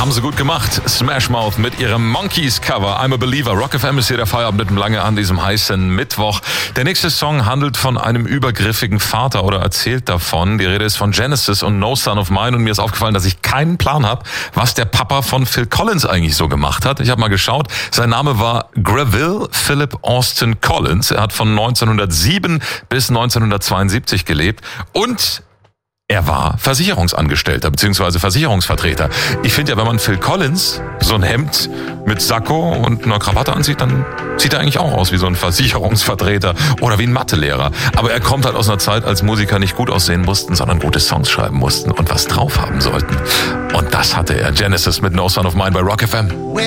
Haben sie gut gemacht. Smash Mouth mit ihrem Monkeys-Cover I'm a Believer. Rock FM ist hier der Feierabend mit dem Lange an diesem heißen Mittwoch. Der nächste Song handelt von einem übergriffigen Vater oder erzählt davon. Die Rede ist von Genesis und No Son of Mine. Und mir ist aufgefallen, dass ich keinen Plan habe, was der Papa von Phil Collins eigentlich so gemacht hat. Ich habe mal geschaut. Sein Name war Greville Philip Austin Collins. Er hat von 1907 bis 1972 gelebt und er war Versicherungsangestellter bzw. Versicherungsvertreter. Ich finde ja, wenn man Phil Collins so ein Hemd mit Sakko und einer Krawatte anzieht, dann sieht er eigentlich auch aus wie so ein Versicherungsvertreter oder wie ein Mathelehrer. Aber er kommt halt aus einer Zeit, als Musiker nicht gut aussehen mussten, sondern gute Songs schreiben mussten und was drauf haben sollten. Und das hatte er. Genesis mit No Son of Mine bei Rock FM.